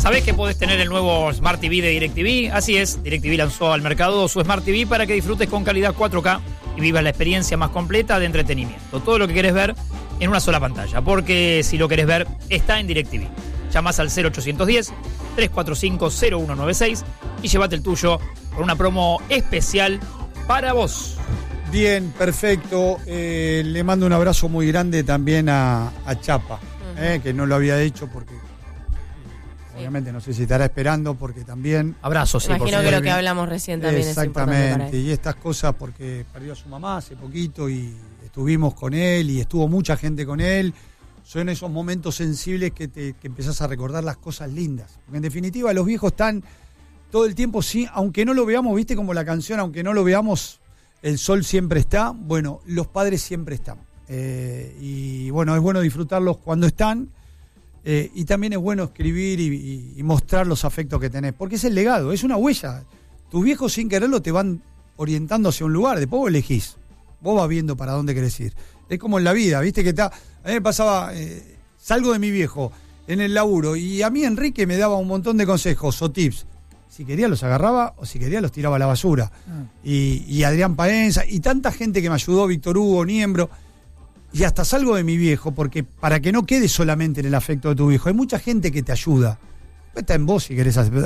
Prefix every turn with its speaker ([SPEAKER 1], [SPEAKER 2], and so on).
[SPEAKER 1] ¿Sabés que podés tener el nuevo Smart TV de DirecTV? Así es, DirecTV lanzó al mercado su Smart TV para que disfrutes con calidad 4K y vivas la experiencia más completa de entretenimiento. Todo lo que querés ver en una sola pantalla, porque si lo querés ver, está en DirecTV. Llamás al 0810-345-0196 y llévate el tuyo con una promo especial para vos.
[SPEAKER 2] Bien, perfecto. Le mando un abrazo muy grande también a Chapa, que no lo había hecho porque obviamente no sé si estará esperando porque también...
[SPEAKER 1] Abrazos, sí.
[SPEAKER 3] Imagino que lo que hablamos recién también
[SPEAKER 2] exactamente,
[SPEAKER 3] es importante para él.
[SPEAKER 2] Y estas cosas porque perdió a su mamá hace poquito y estuvimos con él y estuvo mucha gente con él. Son esos momentos sensibles que empezás a recordar las cosas lindas. Porque en definitiva los viejos están todo el tiempo, sí, aunque no lo veamos, viste como la canción, aunque no lo veamos, el sol siempre está. Bueno, los padres siempre están. Y bueno, es bueno disfrutarlos cuando están. Y también es bueno escribir y mostrar los afectos que tenés, porque es el legado, es una huella. Tus viejos sin quererlo te van orientando hacia un lugar, después vos elegís, vos vas viendo para dónde querés ir. Es como en la vida, viste que a mí me pasaba, salgo de mi viejo en el laburo y a mí Enrique me daba un montón de consejos o tips. Si quería los agarraba o si quería los tiraba a la basura. Y Adrián Paenza y tanta gente que me ayudó, Víctor Hugo, Niembro. Y hasta salgo de mi viejo, porque para que no quede solamente en el afecto de tu viejo, hay mucha gente que te ayuda. Está en vos si querés